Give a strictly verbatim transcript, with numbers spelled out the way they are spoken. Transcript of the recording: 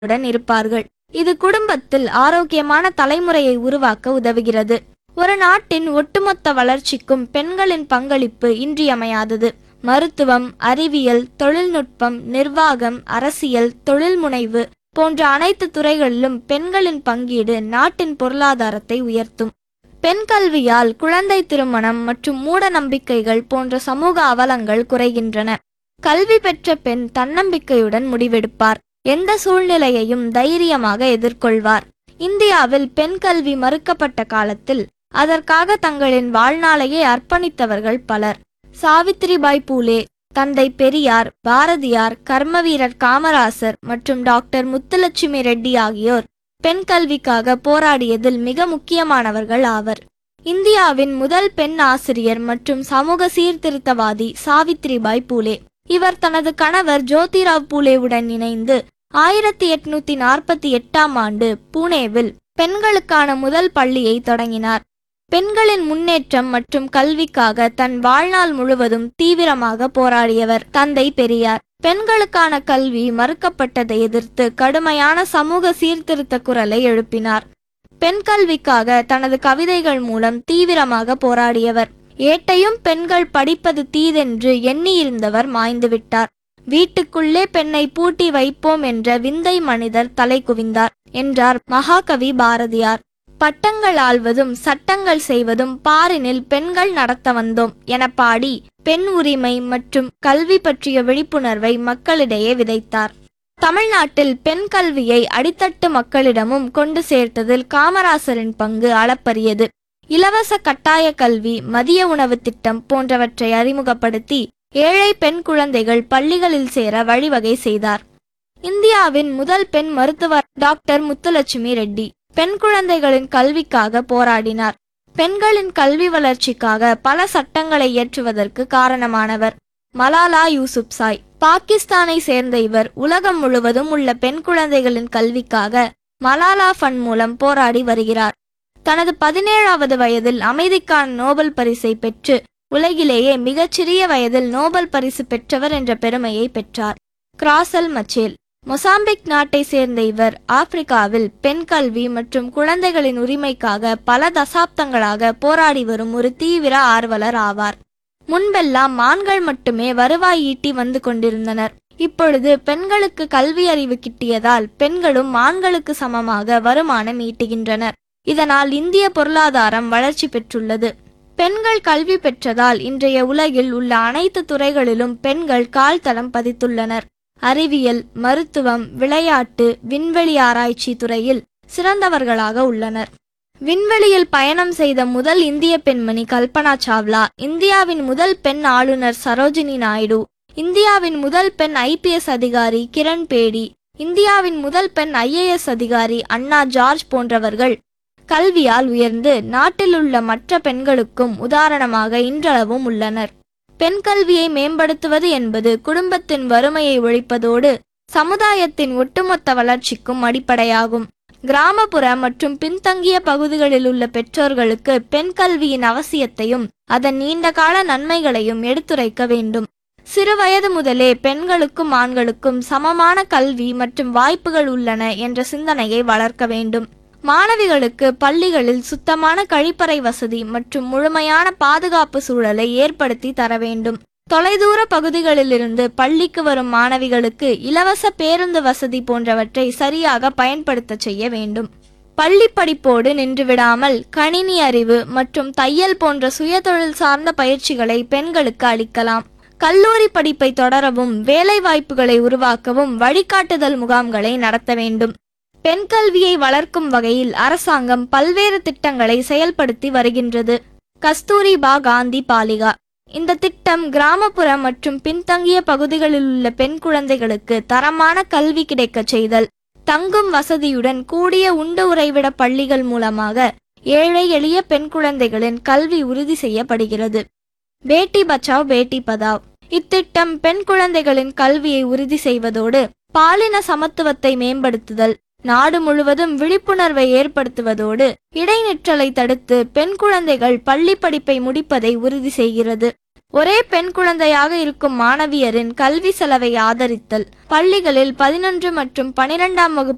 உடன் இருப்பார்கள். இது குடும்பத்தில் ஆரோக்கியமான தலைமுறையை உருவாக்க உதவுகிறது. ஒரு நாட்டின் ஒட்டுமொத்த வளர்ச்சிக்கும் பெண்களின் பங்களிப்பு இன்றியமையாதது. மருத்துவம், அறிவியல், தொழில்நுட்பம், நிர்வாகம், அரசியல், தொழில்முனைவு போன்ற அனைத்து துறைகளிலும் பெண்களின் பங்கீடு நாட்டின் பொருளாதாரத்தை உயர்த்தும். பெண் கல்வியால் குழந்தை திருமணம் மற்றும் மூட நம்பிக்கைகள் போன்ற சமூக அவலங்கள் குறைகின்றன. கல்வி பெற்ற பெண் தன்னம்பிக்கையுடன் முடிவெடுப்பார், எந்த சூழ்நிலையையும் தைரியமாக எதிர்கொள்வார். இந்தியாவில் பெண் கல்வி மறுக்கப்பட்ட காலத்தில் அதற்காக தங்களின் வாழ்நாளையே அர்ப்பணித்தவர்கள் பலர். சாவித்ரிபாய் பூலே, தந்தை பெரியார், பாரதியார், கர்மவீரர் காமராசர் மற்றும் டாக்டர் முத்துலட்சுமி ரெட்டி ஆகியோர் பெண் கல்விக்காக போராடியதில் மிக முக்கியமானவர்கள் ஆவர். இந்தியாவின் முதல் பெண் ஆசிரியர் மற்றும் சமூக சீர்திருத்தவாதி சாவித்ரிபாய் பூலே. இவர் தனது கணவர் ஜோதிராவ் பூலேவுடன் இணைந்து ஆயிரத்தி எட்நூத்தி நாற்பத்தி எட்டாம் ஆண்டு புனேவில் பெண்களுக்கான முதல் பள்ளியை தொடங்கினார். பெண்களின் முன்னேற்றம் மற்றும் கல்விக்காக தன் வாழ்நாள் முழுவதும் தீவிரமாக போராடியவர் தந்தை பெரியார். பெண்களுக்கான கல்வி மறுக்கப்பட்டதை எதிர்த்து கடுமையான சமூக சீர்திருத்த குரலை எழுப்பினார். பெண் கல்விக்காக தனது கவிதைகள் மூலம் தீவிரமாக போராடியவர். ஏட்டையும் பெண்கள் படிப்பது தீதென்று எண்ணியிருந்தவர் மாய்ந்துவிட்டார். வீட்டுக்குள்ளே பெண்ணை பூட்டி வைப்போம் என்ற விந்தை மனிதர் தலை குவிந்தார் என்றார் மகாகவி பாரதியார். பட்டங்கள் ஆள்வதும் சட்டங்கள் செய்வதும் பாரினில் பெண்கள் நடத்த வந்தோம் என பாடி பெண் உரிமை மற்றும் கல்வி பற்றிய விழிப்புணர்வை மக்களிடையே விதைத்தார். தமிழ்நாட்டில் பெண் கல்வியை அடித்தட்டு மக்களிடமும் கொண்டு சேர்த்ததில் காமராசரின் பங்கு அளப்பரியது. இலவச கட்டாய கல்வி, மதிய உணவு திட்டம் போன்றவற்றை அறிமுகப்படுத்தி ஏழை பெண் குழந்தைகள் பள்ளிகளில் சேர வழிவகை செய்தார். இந்தியாவின் முதல் பெண் மருத்துவர் டாக்டர் முத்துலட்சுமி ரெட்டி பெண் குழந்தைகளின் கல்விக்காக போராடினார். பெண்களின் கல்வி வளர்ச்சிக்காக பல சட்டங்களை இயற்றுவதற்கு காரணமானவர். மலாலா யூசுப்சாய், பாகிஸ்தானை சேர்ந்த இவர் உலகம் முழுவதும் உள்ள பெண் குழந்தைகளின் கல்விக்காக மலாலா ஃபண்ட் மூலம் போராடி வருகிறார். தனது பதினேழாவது வயதில் அமைதிக்கான நோபல் பரிசை பெற்று உலகிலேயே மிகச்சிறிய வயதில் நோபல் பரிசு பெற்றவர் என்ற பெருமையை பெற்றார். கிராசல் மச்சேல், மொசாம்பிக் நாட்டை சேர்ந்த இவர் ஆப்பிரிக்காவில் பெண் கல்வி மற்றும் குழந்தைகளின் உரிமைக்காக பல தசாப்தங்களாக போராடி வரும் ஒரு தீவிர ஆர்வலர் ஆவார். முன்பெல்லாம் ஆண்கள் மட்டுமே வருவாய் ஈட்டி வந்து கொண்டிருந்தனர். இப்பொழுது பெண்களுக்கு கல்வி அறிவு கிட்டியதால் பெண்களும் ஆண்களுக்கு சமமாக வருமானம் ஈட்டுகின்றனர். இதனால் இந்திய பொருளாதாரம் வளர்ச்சி பெற்றுள்ளது. பெண்கள் கல்வி பெற்றதால் இன்றைய உலகில் உள்ள அனைத்து துறைகளிலும் பெண்கள் கால் தடம் பதித்துள்ளனர். அறிவியல், மருத்துவம், விளையாட்டு, விண்வெளி ஆராய்ச்சி துறையில் சிறந்தவர்களாக உள்ளனர். விண்வெளியில் பயணம் செய்த முதல் இந்திய பெண்மணி கல்பனா சாவ்லா, இந்தியாவின் முதல் பெண் ஆளுநர் சரோஜினி நாயுடு, இந்தியாவின் முதல் பெண் ஐ பி எஸ் அதிகாரி கிரண் பேடி, இந்தியாவின் முதல் பெண் ஐ ஏ எஸ் அதிகாரி அண்ணா ஜார்ஜ் போன்றவர்கள் கல்வியால் உயர்ந்து நாட்டில் உள்ள மற்ற பெண்களுக்கும் உதாரணமாக இன்றளவும் உள்ளனர். பெண் கல்வியை மேம்படுத்துவது என்பது குடும்பத்தின் வறுமையை ஒழிப்பதோடு சமுதாயத்தின் ஒட்டுமொத்த வளர்ச்சிக்கும் அடிப்படையாகும். கிராமப்புற மற்றும் பின்தங்கிய பகுதிகளில் உள்ள பெற்றோர்களுக்கு பெண் கல்வியின் அவசியத்தையும் அதன் நீண்டகால நன்மைகளையும் எடுத்துரைக்க வேண்டும். சிறு வயது முதலே பெண்களுக்கும் ஆண்களுக்கும் சமமான கல்வி மற்றும் வாய்ப்புகள் உள்ளன என்ற சிந்தனையை வளர்க்க வேண்டும். மாணவிகளுக்கு பள்ளிகளில் சுத்தமான கழிப்பறை வசதி மற்றும் முழுமையான பாதுகாப்பு சூழலை ஏற்படுத்தி தர வேண்டும். தொலைதூர பகுதிகளிலிருந்து பள்ளிக்கு வரும் மாணவிகளுக்கு இலவச பேருந்து வசதி போன்றவற்றை சரியாக பயன்படுத்த செய்ய வேண்டும். பள்ளி படிப்போடு நின்றுவிடாமல் கணினி அறிவு மற்றும் தையல் போன்ற சுயதொழில் சார்ந்த பயிற்சிகளை பெண்களுக்கு அளிக்கலாம். கல்லூரி படிப்பை தொடரவும் வேலை வாய்ப்புகளை உருவாக்கவும் வழிகாட்டுதல் முகாம்களை நடத்த வேண்டும். பெண் கல்வியை வளர்க்கும் வகையில் அரசாங்கம் பல்வேறு திட்டங்களை செயல்படுத்தி வருகின்றது. கஸ்தூரிபா காந்தி பாலிகா இந்த திட்டம் கிராமப்புற மற்றும் பின்தங்கிய பகுதிகளில் உள்ள பெண் குழந்தைகளுக்கு தரமான கல்வி கிடைக்க செய்தல், தங்கும் வசதியுடன் கூடிய உண்டு உறைவிட பள்ளிகள் மூலமாக ஏழை எளிய பெண் குழந்தைகளின் கல்வி உறுதி செய்யப்படுகிறது. பேட்டி பச்சாவ் பேட்டி பதாவ் இத்திட்டம் பெண் குழந்தைகளின் கல்வியை உறுதி செய்வதோடு பாலின சமத்துவத்தை மேம்படுத்துதல், நாடு முழுவதும் விழிப்புணர்வை ஏற்படுத்துவதோடு இடைநிற்றலை தடுத்து பெண் குழந்தைகள் பள்ளி படிப்பை முடிப்பதை உறுதி செய்கிறது. ஒரே பெண் குழந்தையாக இருக்கும் மாணவியரின் கல்வி செலவை ஆதரித்தல், பள்ளிகளில் பதினொன்று மற்றும் பனிரெண்டாம் வகுப்பு